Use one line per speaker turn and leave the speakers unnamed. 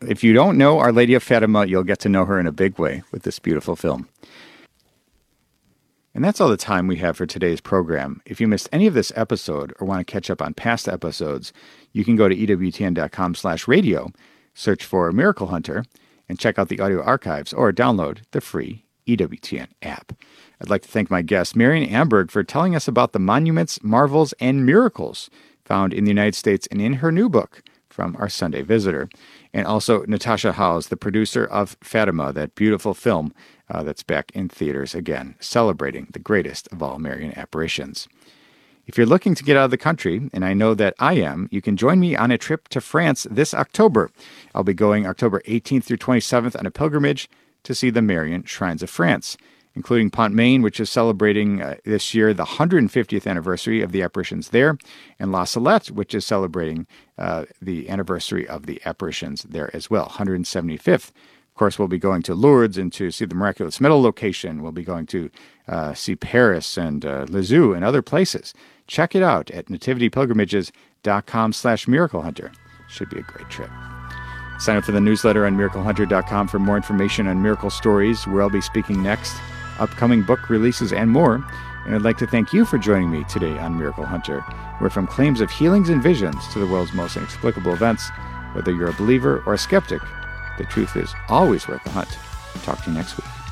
if you don't know Our Lady of Fatima, you'll get to know her in a big way with this beautiful film. And that's all the time we have for today's program. If you missed any of this episode or want to catch up on past episodes, you can go to EWTN.com/radio, search for Miracle Hunter, and check out the audio archives or download the free EWTN app. I'd like to thank my guest, Marian Amberg, for telling us about the monuments, marvels, and miracles found in the United States and in her new book, From Our Sunday Visitor. And also Natasha Howes, the producer of Fatima, that beautiful film that's back in theaters again, celebrating the greatest of all Marian apparitions. If you're looking to get out of the country, and I know that I am, you can join me on a trip to France this October. I'll be going October 18th through 27th on a pilgrimage to see the Marian Shrines of France, including Pont-Main, which is celebrating this year the 150th anniversary of the apparitions there, and La Salette, which is celebrating the anniversary of the apparitions there as well, 175th. Of course, we'll be going to Lourdes and to see the Miraculous Medal location. We'll be going to see Paris and Lisieux and other places. Check it out at nativitypilgrimages.com/Miracle Hunter. Should be a great trip. Sign up for the newsletter on miraclehunter.com for more information on miracle stories, where I'll be speaking next, upcoming book releases, and more. And I'd like to thank you for joining me today on Miracle Hunter, where from claims of healings and visions to the world's most inexplicable events, whether you're a believer or a skeptic, the truth is always worth the hunt. Talk to you next week.